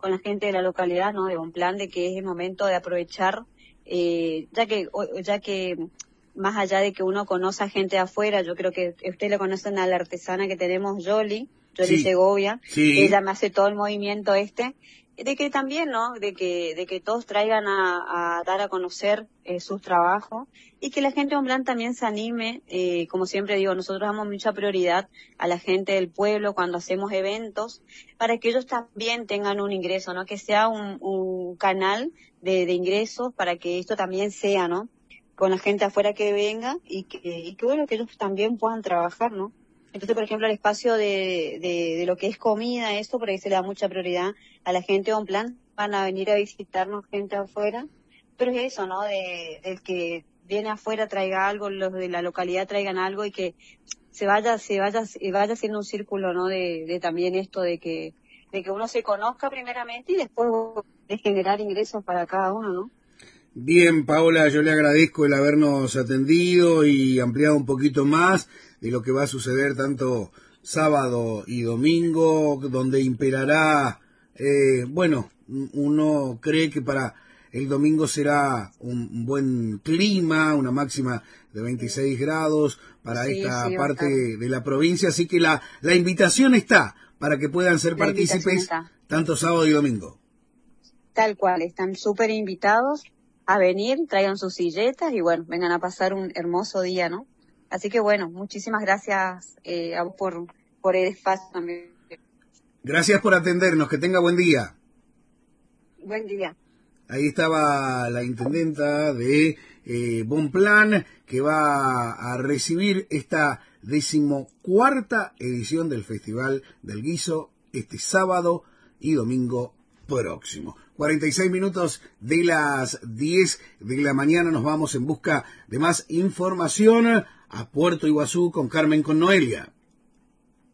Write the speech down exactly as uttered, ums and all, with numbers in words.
con la gente de la localidad, ¿no? De Bonplan, de que es el momento de aprovechar, eh, ya que ya que más allá de que uno conoce a gente de afuera, yo creo que ustedes le conocen a la artesana que tenemos, Yoli, Yoli Sí, Segovia, sí. ella me hace todo el movimiento este, de que también, ¿no? De que de que todos traigan a, a dar a conocer eh, sus trabajos y que la gente de Bonplan también se anime, eh, como siempre digo, nosotros damos mucha prioridad a la gente del pueblo cuando hacemos eventos, para que ellos también tengan un ingreso, ¿no? Que sea un, un canal de, de ingresos para que esto también sea, ¿no? Con la gente afuera que venga y que, y que bueno, que ellos también puedan trabajar, ¿no? Entonces, por ejemplo, el espacio de, de, de lo que es comida, eso, por ahí se le da mucha prioridad a la gente de Bonplan, van a venir a visitarnos gente afuera, pero es eso, ¿no? De, del que viene afuera traiga algo, los de la localidad traigan algo y que se vaya, se vaya, se vaya haciendo un círculo, ¿no? De, de también esto de que, de que uno se conozca primeramente y después de generar ingresos para cada uno, ¿no? Bien, Paola, yo le agradezco el habernos atendido y ampliado un poquito más de lo que va a suceder tanto sábado y domingo, donde imperará, eh, bueno, uno cree que para el domingo será un buen clima, una máxima de veintiséis grados para Sí, esta sí, parte bastante. de la provincia, así que la, la invitación está para que puedan ser La invitación partícipes está. tanto sábado y domingo. Tal cual, están súper invitados a venir, traigan sus silletas y bueno, vengan a pasar un hermoso día, ¿no? Así que bueno, muchísimas gracias eh, a vos por, por el espacio también. Gracias por atendernos, que tenga buen día. Buen día. Ahí estaba la intendenta de eh, Bonplan, que va a recibir esta decimocuarta edición del Festival del Guiso este sábado y domingo próximo. cuarenta y seis minutos de las diez de la mañana nos vamos en busca de más información a Puerto Iguazú con Carmen, con Noelia.